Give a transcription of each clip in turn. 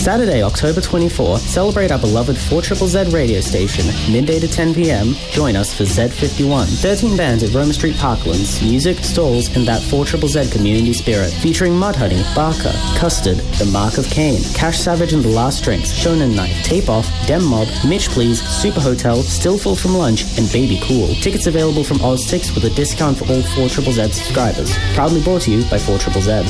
Saturday, October 24, celebrate our beloved 4ZZZ radio station, midday to 10 p.m. Join us for Z51. 13 bands at Roma Street Parklands, music, stalls, and that 4ZZZ community spirit. Featuring Mudhoney, Barker, Custard, The Mark of Cain, Cash Savage and The Last Drinks, Shonen Knife, Tape Off, Dem Mob, Mitch Please, Super Hotel, Still Full from Lunch, and Baby Cool. Tickets available from OzTix with a discount for all 4ZZZ subscribers. Proudly brought to you by 4ZZZ.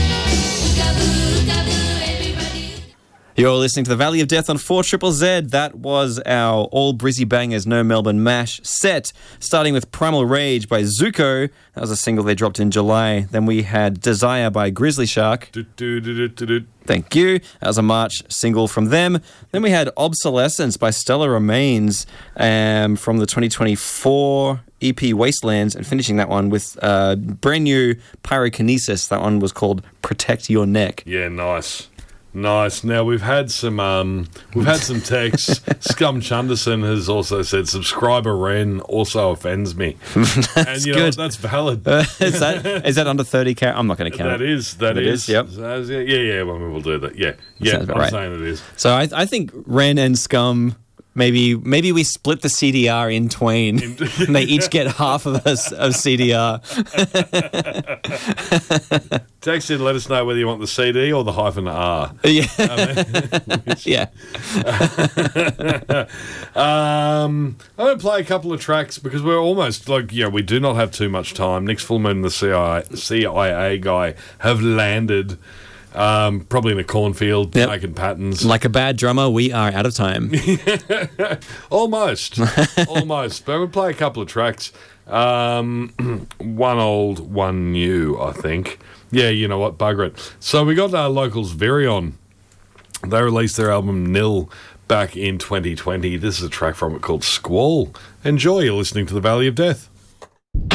You're listening to The Valley of Death on 4ZZZ. That was our All Brizzy Bangers No Melbourne Mash set, starting with Primal Rage by Zuko. That was a single they dropped in July. Then we had Desire by Grizzly Shark. Thank you. That was a March single from them. Then we had Obsolescence by Stellar Remains from the 2024 EP Wastelands, and finishing that one with brand new Pyrokinesis. That one was called Protect Your Neck. Yeah, nice. Nice. Now, we've had some texts. Scum Chunderson has also said, subscriber Ren also offends me. And you know good. that's valid. Is that under 30 characters? I'm not going to count it. That is. Yep. Yeah, well, we'll do that. Yeah, I'm right. Saying it is. So I think Ren and Scum, maybe we split the CDR in twain. And they each get half of CDR. Text in, let us know whether you want the CD or the -R. Yeah. Yeah. I'm going to play a couple of tracks because we're almost we do not have too much time. Nick's Full Moon and the CIA guy have landed. Probably in a cornfield, making patterns. Like a bad drummer, we are out of time. Almost. But we'll play a couple of tracks. One old, one new, I think. Yeah, you know what, bugger it. So we got our locals Virion. They released their album Nil back in 2020. This is a track from it called Squall. Enjoy. You're listening to The Valley of Death.